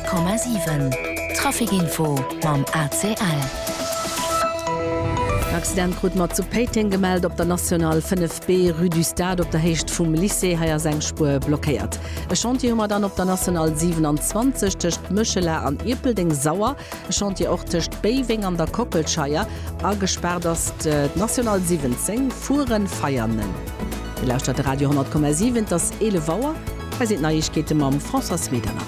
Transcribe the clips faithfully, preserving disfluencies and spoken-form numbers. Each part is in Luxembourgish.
Komma sieben Trafikinfo mam A C L. Accident gut mat zu Peting gemeldet op der National fünf B Rue du Stade op der Hecht vum Lycée haier seg Spur blockiert. E Chantier dann op der National siebenundzwanzig tcht Mchele an Ipelding sauer, e Chantier auch tcht Beiwing an der Koppelscheier a gesperrt as d National siebzehn Fuhren feiernen. Die Laufstadt Radio hundert Komma sieben das ele Vauer, se Neuigkete mam François Medernach.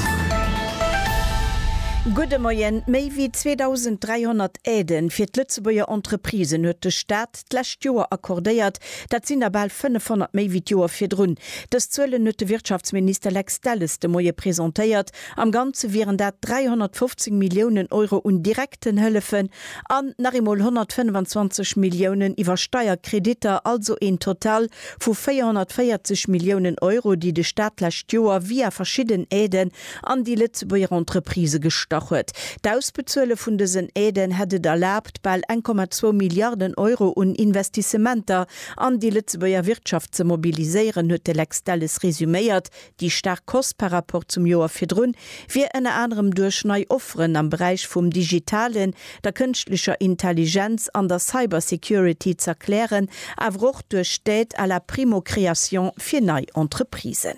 Gute Morgen, méi wie zweitausenddreihundert Äden fir d Lützeburger Entreprisen huet de Staat d'lächt Joer akkordéiert, dat sinn abel fünfhundert méi wie Joer fir drun. Das Zëlle huet de Wirtschaftsminister Lex Dalles de Moie präsentéiert, am ganze wären dat dreihundertfünfzig Millionen Euro un direkten Hëllefen an nachmol hundertfünfundzwanzig Millionen iwwer Steuerkrediter, also en Total vu vierhundertvierzig Millionen Euro, die de Staat lächt Joer via verschieden Äden an die Lützeburger Entreprise gestart. D'ausbezuele vun desen Äden hättet erlaubt bald eins Komma zwei Milliarden Euro un Investissementer an die Lützeburger Wirtschaft zu mobiliseieren, huet de Lex Dalles resümiert, die stark kost par rapport zum Joer firrun, wie en anderem durch neu offeren am Bereich vum Digitalen, der künstlicher Intelligenz an der Cybersecurity zu erklären, awoch durch Städt à la Primokreation fir neu Entreprisen.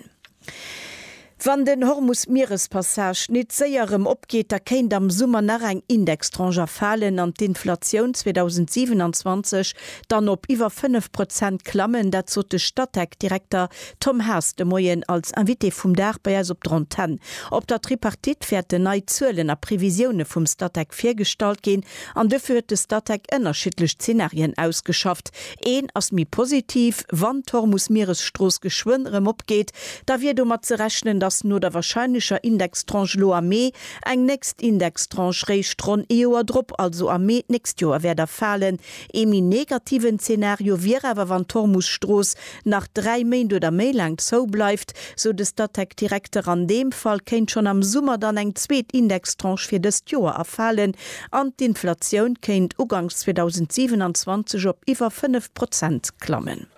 Wann den Hormus-Meerespassage net séierem opgeht, da kenint am Summer nach eng Indexstranger fallen an d'Inflation zweitausendsiebenundzwanzig dann op iwwer fünf Prozent klammen, dat zo de Stadtteildirektor Tom Haas de Moien als Invité vum Dach bei op Dronten. Op der Tripartit fährt de nei Zuelen a Prävisione vum Stadtteil firstalt gin, an dëfir de Stadtteil ënnerschitlech Szenarien ausgeschafft. Een ass mi positiv, wann Hormus-Meeresstroos geschwunderem opgeht, da wir du mat ze rechnen, dass nur der wahrscheinlicher Indextranche lo Armee eng next Indextranche Rechtron Eoer Drpp, also Armee next Joer werder fallen. Emi negativen Szenario wäre aber wann Tormusstroß nach drei Main oder Mail lang so bleibt, so des Stadtteil Direktor an dem Fall kennt schon am Summer dann eng zweet Indextranche für das Joer erfallen. An die Inflation kennt Ugangs zweitausendsiebenundzwanzig op iwwer fünf Prozent klammen.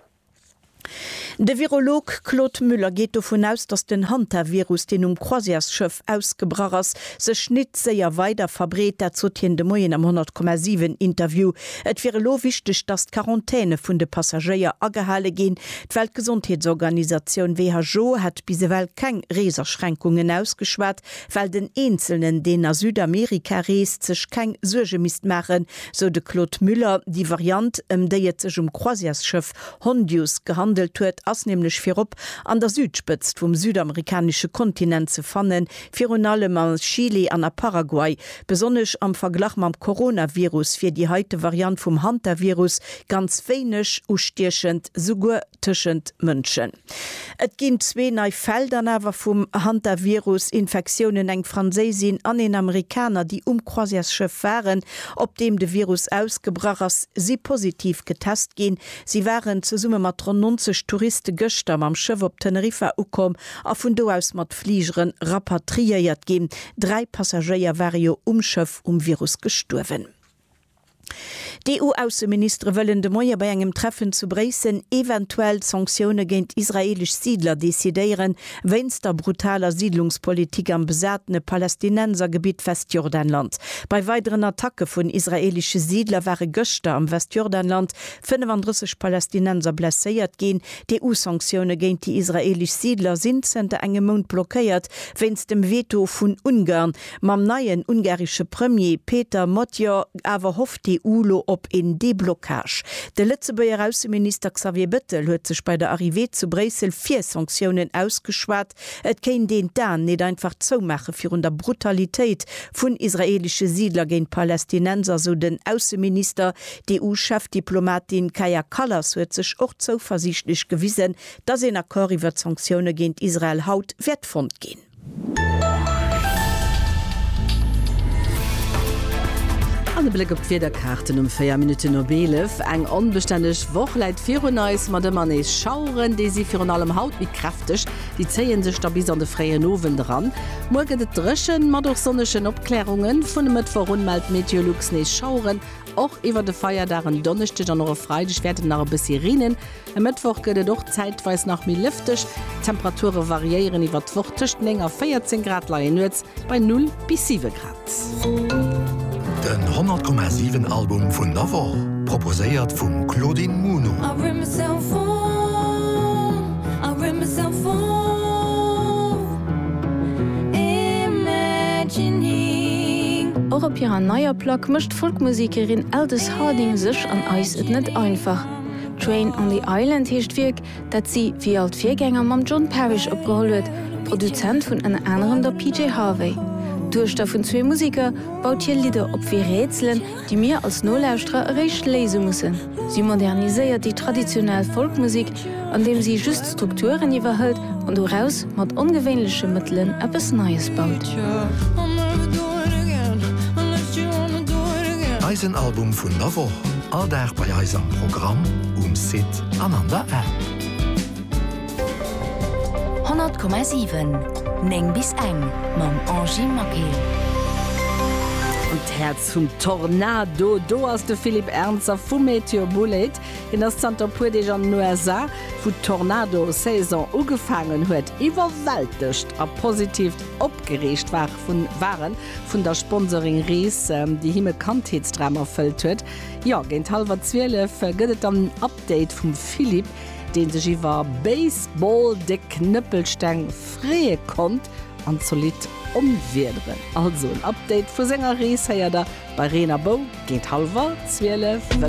De Virolog Claude Müller geht davon aus, dass den Hantavirus, den um Croisiarschiff ausgebracht ist, sich nicht sehr weiter verbreitet, dazu de Moyen am hundert Komma sieben Interview. Et wäre lo wichtig, dass die Quarantäne von den Passagieren angehalten gehen. Die Weltgesundheitsorganisation W H O hat bisweilen keine Reiseschränkungen ausgeschwert, weil den Einzelnen, den nach Südamerika reist, sich keine Sorge müssen machen, so de Claude Müller. Die Variante, um die jetzt sich um Croisiarschiff Hondius gehandelt wird, ass nämlich firop an der Südspitz vom südamerikanische Kontinent zu fannen, fir allem an Chile an der Paraguay, besonders am Vergleich am Coronavirus fir die heute Variante vom Hantavirus ganz wenig ustierchend sogar tschend Mënschen. Et gin zwei neue Felder awer vom Hantavirus Infektionen eng Französin an den Amerikaner, die um Croisiarschiff waren, op dem de Virus ausgebracht ist, sie positiv getest gehen. Sie waren zu Summe mat neunzig Touristen gestern am Schiff op Teneriffa ukom a vun do aus mat Fliegeren rapatriiert gehen. Drei Passagier waren jo um Schiff um Virus gestorben. Die E U-Außenminister wollen de Moie bei engem Treffen zu Bresel eventuell Sanktionen gegen israelisch Siedler dezidieren, wenn's der brutaler Siedlungspolitik am besatzten Palästinensergebiet Westjordanland. Bei weiteren Attacke von israelische Siedler waren gestern am Westjordanland fünfunddreißig Palästinenser blessiert gehen. Die E U-Sanktionen gegen die israelisch Siedler sind seit engem Monat blockiert, wenn's dem Veto von Ungarn mam neuen ungarische Premier Peter Motja aber hofft die E U lo op in Deblockage. Der Lützeburger Außenminister Xavier Bettel huet sich bei der Arrivée zu Bresel vier Sanktionen ausgeschwart. Et kein den dann nicht einfach so machen für der Brutalität von israelische Siedler gegen Palästinenser, so den Außenminister. Die E U-Chefdiplomatin Kaja Kallas huet sich auch zuversichtlich gewiesen, dass in Akkord über Sanktionen gegen Israel haut wertfund gehen. An de Blick op Federkarten um vier Minuten Nobelef eng onbeständig Wochleit Fineis mat de man ees schauren, dé sie fir an allem Haut wie kräftig, die zeien sech stabil an de freie Nowen dran. Morgen de Drschen mat doch sonneschen Obklärungen vun dem mit verunmeld Meteorlux nees schauren, och iwwer de Feier darin donnechte an noch Freitag werden nach bis Irinen. Am Mittwoch gëtt doch zeitweis nach mir lüftig. Temperature variieren iwwer d'wochtcht lenger vierzehn Grad Leienwitz bei null bis sieben Grad. Den hundert Komma sieben Album vun Navarre, proposéiert vum Claudine Muno. Auch op ihrer neuer Plaque mischt Folkmusikerin Aldous Harding sech an Eis et net einfach. Train on the Island hecht wirk, dat sie wie alt Viergänger mam John Parrish opgeholt, Produzent vun en anderen der P J Harvey. Durchsta vun zwei Musiker baut hier Lieder op wie Rätseln, die mir als Nolauustra recht lesen mussen. Sie moderniseiert die traditionelle Folkmusik, an dem sie just Strukturen überhält und daraus mat ungewöhnliche Mitteln etwas Neues baut. Eisenalbum vun Navarre, all der bei Eisem Programm um Sit an an der App. hundert Komma sieben Neng bis eng mam Angie Makel. Und Herz zum Tornado, do aus de Philipp Ernster vum Meteor Bullet in das Santa Pu de Jean Noisa, wo Tornado Saison ugefangen huet, iwwerwältigt a positiv opgerecht war von, waren vun der Sponsoring Rees, ähm, die himme Kantheitsdrama erfüllt huet. Ja, gent halber zwölf gëtt am Update vum Philipp, den sich iwwer Baseball de Knüppelsteng frée kommt an solid umwerderen. Also ein Update vu Sänger Rees heier da bei Rena Bo geht halber zwölf.